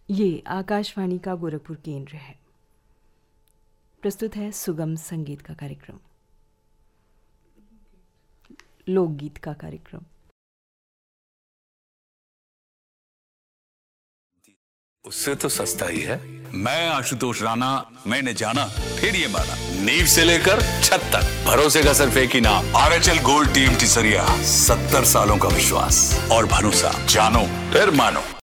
ये आकाशवाणी का गोरखपुर केंद्र है। प्रस्तुत है सुगम संगीत का कार्यक्रम, लोकगीत का कार्यक्रम। उससे तो सस्ता ही है। मैं आशुतोष राणा, मैंने जाना फिर ये माना, नींव से लेकर छत तक भरोसे का सिर्फ एक ही नाम, आरएचएल गोल्ड टीएमटी सरिया। 70 सालों का विश्वास और भरोसा, जानो फिर मानो।